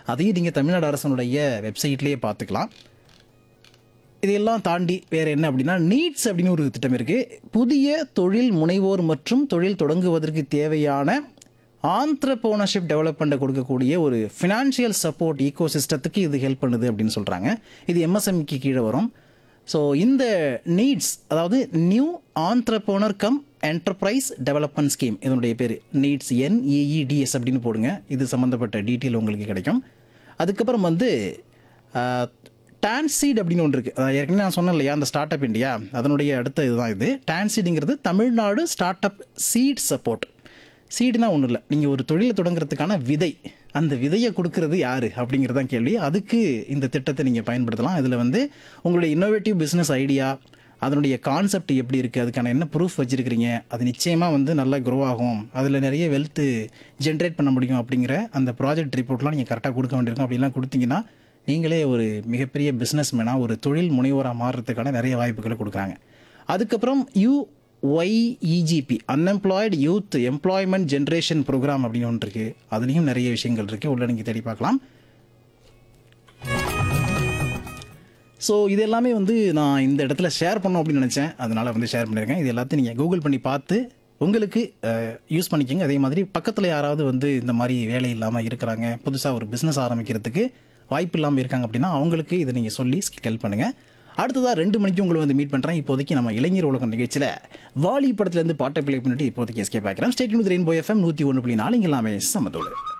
அதையும் நீங்கள் தமிழ்நாடு அரசனுடைய வெப்சைட்லேயே பார்த்துக்கலாம். இதையெல்லாம் தாண்டி வேறு என்ன அப்படின்னா, நீட்ஸ் அப்படின்னு ஒரு திட்டம் இருக்குது. புதிய தொழில் முனைவோர் மற்றும் தொழில் தொடங்குவதற்கு தேவையான ஆந்த்ரப்ரனர்ஷிப் டெவலப்மெண்ட்டை கொடுக்கக்கூடிய ஒரு ஃபினான்ஷியல் சப்போர்ட் ஈகோ சிஸ்டத்துக்கு இது ஹெல்ப் பண்ணுது அப்படின்னு சொல்கிறாங்க. இது எம்எஸ்எம்இக்கு கீழே வரும். ஸோ இந்த நீட்ஸ், அதாவது new ஆந்த்ரப்ரனர் come enterprise development scheme, இதனுடைய பேர் நீட்ஸ், NEEDS அப்படின்னு போடுங்க. இது சம்மந்தப்பட்ட டீட்டெயில் உங்களுக்கு கிடைக்கும். அதுக்கப்புறம் வந்து டான்சீட் அப்படின்னு ஒன்று இருக்குது. ஏற்கனவே நான் சொன்னேன் இல்லையா, அந்த ஸ்டார்ட் அப் இந்தியா, அதனுடைய அடுத்த இதுதான் இது. டான்சீடுங்கிறது Tamil Nadu start up seat support. சீடுனா ஒன்றும் இல்லை, நீங்கள் ஒரு தொழிலை தொடங்குறதுக்கான விதை, அந்த விதையை கொடுக்கறது யார் அப்படிங்கிறது தான் கேள்வி. அதுக்கு இந்த திட்டத்தை நீங்கள் பயன்படுத்தலாம். இதில் வந்து உங்களுடைய இன்னோவேட்டிவ் பிஸ்னஸ் ஐடியா, அதனுடைய கான்செப்ட் எப்படி இருக்குது, அதுக்கான என்ன ப்ரூஃப் வச்சுருக்கிறீங்க, அது நிச்சயமாக வந்து நல்லா க்ரோ ஆகும், அதில் நிறைய வெல்த்து ஜென்ரேட் பண்ண முடியும் அப்படிங்கிற அந்த ப்ராஜெக்ட் ரிப்போர்ட்லாம் நீங்கள் கரெக்டாக கொடுக்க வேண்டியிருக்கும். அப்படிலாம் கொடுத்தீங்கன்னா நீங்களே ஒரு மிகப்பெரிய பிஸ்னஸ் மேனாக, ஒரு தொழில் முனைவோராக மாறுறதுக்கான நிறைய வாய்ப்புகளை கொடுக்குறாங்க. அதுக்கப்புறம் UYEGP, unemployed youth employment generation program அப்படின்னு ஒன்று இருக்குது. அதுலேயும் நிறைய விஷயங்கள் இருக்குது, உள்ள நீங்கள் தேடி பார்க்கலாம். ஸோ இது எல்லாமே வந்து நான் இந்த இடத்துல ஷேர் பண்ணோம் அப்படின்னு நினச்சேன், அதனால் வந்து ஷேர் பண்ணியிருக்கேன். இது எல்லாத்தையும் நீங்கள் கூகுள் பண்ணி பார்த்து உங்களுக்கு யூஸ் பண்ணிக்கோங்க. அதே மாதிரி பக்கத்தில் யாராவது வந்து இந்த மாதிரி வேலை இல்லாமல் இருக்கிறாங்க, புதுசாக ஒரு பிஸ்னஸ் ஆரம்பிக்கிறதுக்கு வாய்ப்பு இல்லாமல் இருக்காங்க அப்படின்னா அவங்களுக்கு இதை நீங்கள் சொல்லி ஹெல்ப் பண்ணுங்கள். அடுத்ததாக 2 மணிக்கு உங்களை வந்து மீட் பண்ணுறேன். இப்போதைக்கு நம்ம இளைஞர் உலகம் நிகழ்ச்சியில் வாலி படத்துலேருந்து பாட்டை பிளே பண்ணிட்டு இப்போதைக்கு எஸ்கேப் ஆகிறேன். ஸ்டேட் வித் ரெயின்போ FM 101.4 இங்கே எல்லாமே சமத்தோடு.